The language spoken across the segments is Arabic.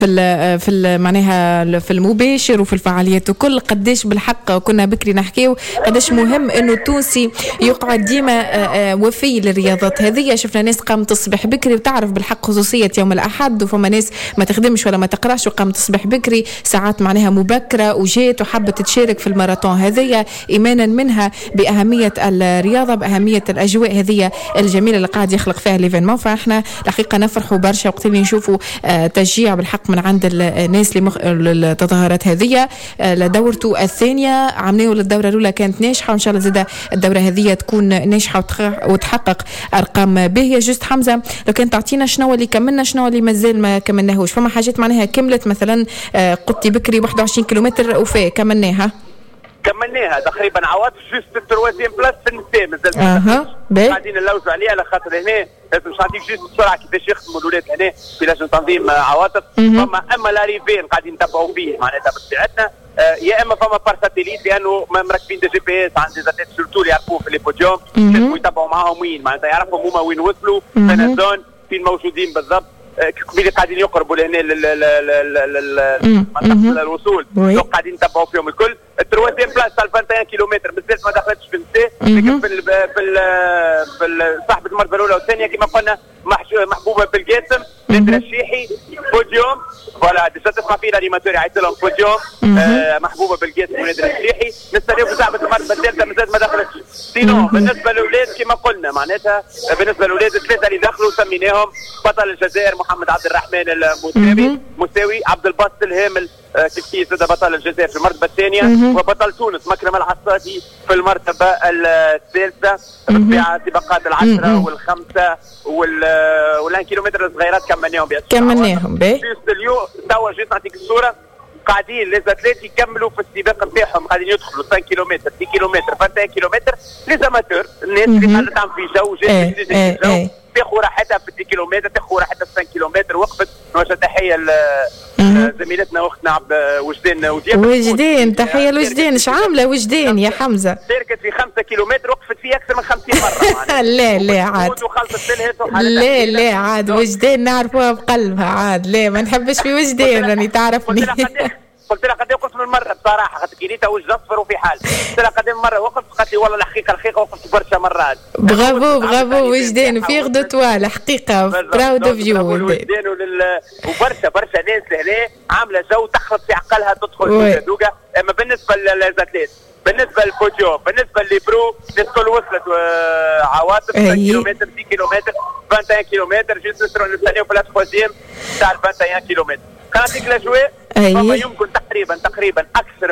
معناها في المباشر وفي الفعاليات وكل قديش بالحق كنا بكري نحكيو قديش مهم انه التونسي يقعد ديما وفي للرياضات هذه. شفنا ناس قامت تصبح بكري وتعرف بالحق خصوصية يوم الأحد، وفما ناس ما تخدمش ولا ما تقراش وقامت تصبح بكري ساعات معناها مبكرة وجيت وحبت تشارك في الماراثون هذه إيمانا منها بأهمية الرياضة، بأهمية الأجواء هذه الجميلة اللي قاعد يخلق فيها ليفينمون. فاحنا الحقيقة نفرحوا برشا وقت اللي نشوفوا تشجيع بالحق من عند الناس للتظاهرات هذه. لدورته الثانية عملوا للدورة الأولى كانت ناجحة، وإن شاء الله زادة الدورة هذه تكون ناجحة وتحقق أرقام باهية. جست حمزة لو كان تعطينا شنو اللي كملنا شنو اللي مازال ما كملناهوش، فما حاجات معناها كملت مثلا قلتي بكري 21 كيلومتر وفي كملناها تقريبا عواطف جوست التروازيام بلاس في النساء مازال قاعدين نلوجوا عليها على خاطر هنا لازم نعطيك جوست بسرعه كيفاش يخدموا الاولاد هنا في لجنه تنظيم عواطف. اما لاريفين قاعدين نتبعوا فيه معناتها بطبيعتنا، يا اما فما بار ساتيليت لانه مركبين دي جي بي اس عند زاتيت سورتو اللي يعرفوه في لي بوديوم لازم يتبعوا معاهم وين معناتها يعرفوا هما وين وصلوا فين الزون فين موجودين بالضبط. كبيرة قاعدين يقربوا لهنا للوصول قاعدين نتبعوا فيهم الكل. التروازيام بلاس تاع 21 كيلومتر بالذات ما دخلتش في النساء، لكن في صاحبة المرتبة الأولى والثانية كما قلنا محبوبة بالقاسم نادرة الشيحي بوديوم فوالا ديجا تسمع فيه الانيماتور يعيط لهم بوديوم محبوبة بالقاسم ونادرة الشيحي. نستناو في صاحبة المرتبة الثالثة مازال ما دخلتش. سينو بالنسبة للأولاد كما قلنا معناتها بالنسبة للأولاد الثلاثة اللي دخلوا سميناهم بطل الجزائر محمد عبد الرحمن المساوي، عبد الباسط الهامل كيف زاد بطل الجزائر في المرتبة الثانية، وبطل تونس مكرم العصاتي في المرتبة الثالثة. بالطبيعة سباقات العشرة والخمسة والان كيلومتر الصغيرات كملناهم اليوم توا جيت نعطيك الصورة قاعدين ليزاتليت يكملوا في السباق نتاعهم قاعدين يدخلوا 5 كيلومتر 10 كيلومتر 21 كيلومتر ليزاماتور الناس اللي قاعدة تعمل في جو جاي تاخذ راحتها في 10 كيلومتر تاخذ راحتها في 5 كيلومتر وقفت. نوجه تحيه زميلتنا واختنا وجدان تحيه لوجدان. ايش عامله وجدان يا حمزه؟ شاركت في 5 كيلومتر وقفت فيه اكثر من 50 مره لا عاد لا عاد وجدان نعرفوها بقلبها عاد لا ما نحبش في وجدان راني تعرفني. قلت لها قد وقفت من مره بصراحه خاطر كي وجه اصفر وفي حال. قلت لها قد مره وقفت قالت لي والله الحقيقه وقفت برشا مرات. برافو وجدان في غدوة الحقيقه براود اوف يو وجدان وبرشا ناس لهنا عامله جو تخلط في عقلها تدخل في دوقه. اما بالنسبه للزاتليت بالنسبه للبوديوم بالنسبه للبرو الناس الكل وصلت عواطف 5 كيلومتر 10 كيلومتر 21 كيلومتر جيت نستناو في التروازيام تاع 21 كيلومتر. كانت الاجواء فما يمكن تقريبا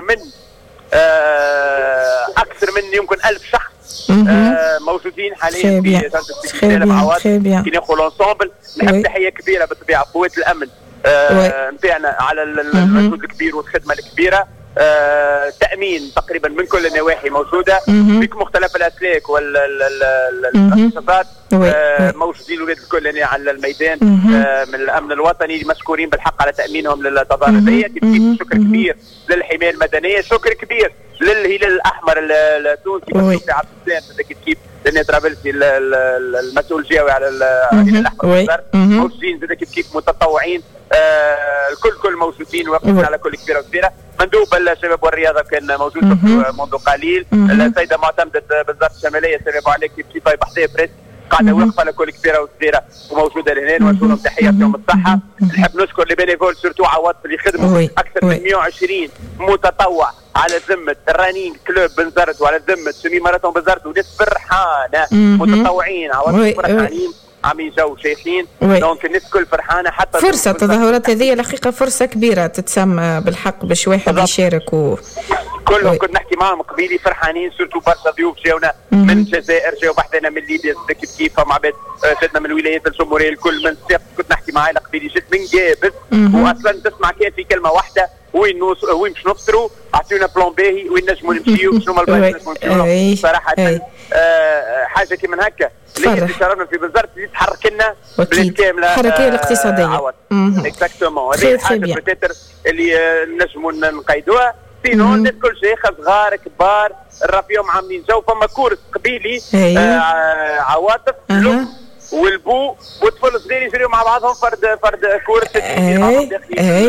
اكثر من يمكن 1000 شخص موجودين حاليا في جنة الاستقلال العواطف كي ناخذ لونسومبل. نحب تحيه كبيره بالطبيعه قوات الامن نتاعنا على المجهود الكبير والخدمه الكبيره. تأمين تقريبا من كل النواحي موجودة في مختلف الأسلاك والنشاطات موجودين الولاد الكل هنا على الميدان من الأمن الوطني مشكورين بالحق على تأمينهم للتظاهرة هذه. شكر كبير للحماية المدنية، شكر كبير للهلال الأحمر التونسي مسؤول عبد السلام كيف لأن ترابلسي المسؤول الجوي على الهلال الأحمر موجودين كيف متطوعين الكل موجودين وقفنا على كل كبيرة وكبيرة. مندوب الشباب والرياضة كان موجود منذ قليل. السيدة معتمدة بالوزارة الشمالية السلام عليك كيف بحثية بريس قاعدة واقفة على كل كبيرة وكبيرة وموجودة لهنا ونشكر لهم تحية يوم الصحة. نحب نشكر لي بينيفول سورتو عواطف اللي خدموا أكثر من 120 متطوع على ذمة الرنين كلوب بنزرت وعلى ذمة سمي ماراثون بنزرت وناس فرحانة متطوعين عواطف فرحانين عاملين جو شايفين دونك الناس كل فرحانه حتى فرصه التظاهرات هذه الحقيقه فرصه كبيره تتسمى بالحق باش واحد يشارك كلهم كنت نحكي معهم قبيلي فرحانين سورتو برشا ضيوف جاونا من الجزائر جاو بحثنا من ليبيا كيف مع بعض جاتنا من الولايات الجمهوريه الكل من الساق كنت نحكي مع عائله قبيلي جت من جابس واصلا تسمع كان في كلمه واحده وين باش نفطروا اعطيونا بلان باهي وين نجموا نمشيو شنو البلايص نجموا نمشيو صراحه حاجه كيما هكا اللي شرفنا في وزاره اللي تحرك لنا بالكامله الحركيه الاقتصاديه اكزاكتومون هذه حاجه بتاتر اللي نجموا نقيدوها. سينو الناس كل شيء صغار كبار الرافيوم عاملين جو. فما كورس قبيلي عواطف والبو والطفل الصغير يجريوا مع بعضهم فرد كورة.